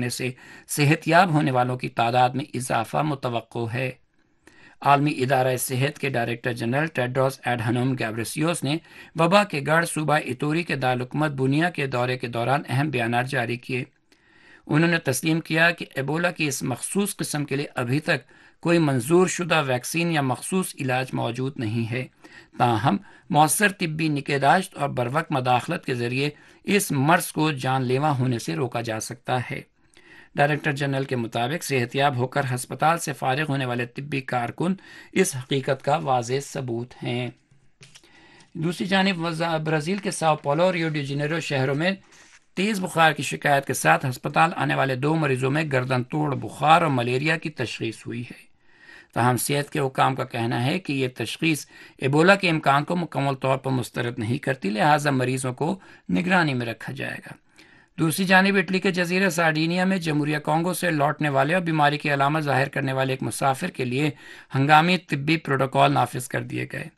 کرنے سے صحت یاب ہونے والوں کی تعداد میں اضافہ متوقع ہے۔ عالمی ادارہ صحت کے ڈائریکٹر جنرل ٹیڈروس ایڈہنوم گیبریسیوس نے وبا کے گڑھ صوبہ ایتوری کے دارالحکومت بنیا کے دورے کے دوران اہم بیانات جاری کیے۔ انہوں نے تسلیم کیا کہ ایبولا کی اس مخصوص قسم کے لیے ابھی تک کوئی منظور شدہ ویکسین یا مخصوص علاج موجود نہیں ہے، تاہم مؤثر طبی نگہداشت اور بروقت مداخلت کے ذریعے اس مرض کو جان لیوا ہونے سے روکا جا سکتا ہے۔ ڈائریکٹر جنرل کے مطابق صحت یاب ہو کر ہسپتال سے فارغ ہونے والے طبی کارکن اس حقیقت کا واضح ثبوت ہیں۔ دوسری جانب برازیل کے ساؤ پولو اور ریو ڈی جنیرو شہروں میں تیز بخار کی شکایت کے ساتھ ہسپتال آنے والے 2 مریضوں میں گردن توڑ بخار اور ملیریا کی تشخیص ہوئی ہے۔ تاہم صحت کے حکام کا کہنا ہے کہ یہ تشخیص ایبولا کے امکان کو مکمل طور پر مسترد نہیں کرتی، لہٰذا مریضوں کو نگرانی میں رکھا جائے گا۔ دوسری جانب اٹلی کے جزیرہ سارڈینیا میں جمہوریہ کانگو سے لوٹنے والے اور بیماری کی علامت ظاہر کرنے والے ایک مسافر کے لیے ہنگامی طبی پروٹوکول نافذ کر دیے گئے۔